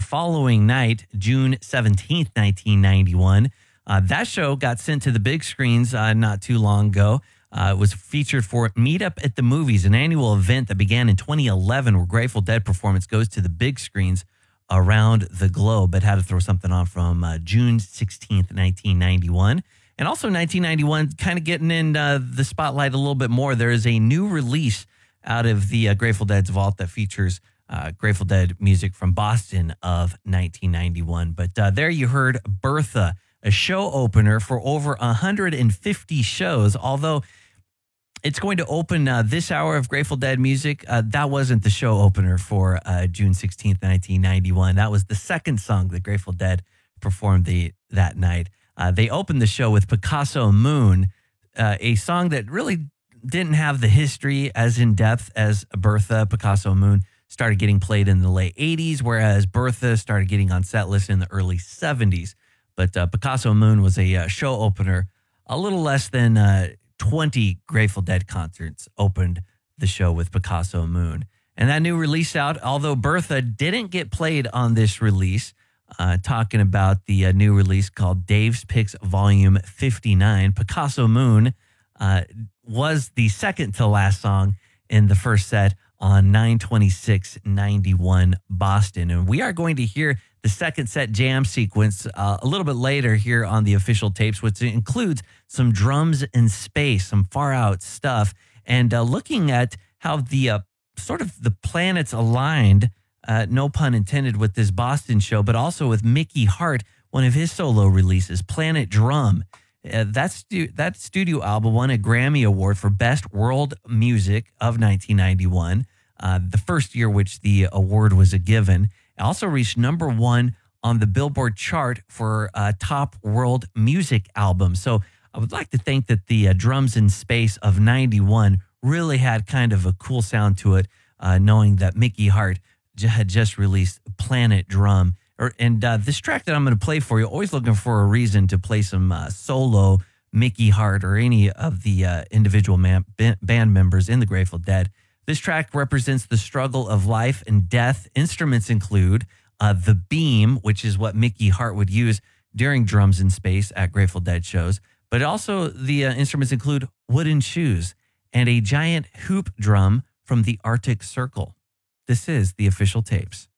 following night, June 17th, 1991. That show got sent to the big screens not too long ago. It was featured for Meetup at the Movies, an annual event that began in 2011 where Grateful Dead performance goes to the big screens around the globe. But had to throw something on from June 16th, 1991. And also 1991, kind of getting in the spotlight a little bit more. There is a new release out of the Grateful Dead's vault that features Grateful Dead music from Boston of 1991. But there you heard Bertha, a show opener for over 150 shows. Although it's going to open this hour of Grateful Dead music, that wasn't the show opener for June 16th, 1991. That was the second song that Grateful Dead performed that night. They opened the show with Picasso Moon, a song that really didn't have the history as in depth as Bertha. Picasso Moon started getting played in the late 80s, whereas Bertha started getting on set lists in the early 70s. But Picasso Moon was a show opener. A little less than 20 Grateful Dead concerts opened the show with Picasso Moon. And that new release out, although Bertha didn't get played on this release, talking about the new release called Dave's Picks Volume 59, Picasso Moon was the second to last song in the first set on 9/26/91 Boston. And we are going to hear the second set jam sequence a little bit later here on the official tapes, which includes some drums in space, some far out stuff, and looking at how the sort of the planets aligned, no pun intended, with this Boston show, but also with Mickey Hart, one of his solo releases, Planet Drum. That studio album won a Grammy Award for Best World Music of 1991, the first year which the award was given. It also reached number one on the Billboard chart for top world music album. So I would like to think that the Drums in Space of 91 really had kind of a cool sound to it, knowing that Mickey Hart had just released Planet Drum. And this track that I'm going to play for you, always looking for a reason to play some solo Mickey Hart or any of the individual band members in the Grateful Dead. This track represents the struggle of life and death. Instruments include the beam, which is what Mickey Hart would use during Drums in Space at Grateful Dead shows. But also the instruments include wooden shoes and a giant hoop drum from the Arctic Circle. This is the official tapes.